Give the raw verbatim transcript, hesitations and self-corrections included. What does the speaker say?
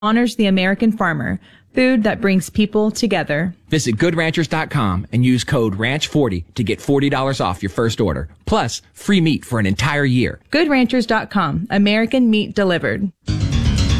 honors the American farmer, food that brings people together. Visit good ranchers dot com and use code ranch forty to get forty dollars off your first order, plus free meat for an entire year. good ranchers dot com, American meat delivered.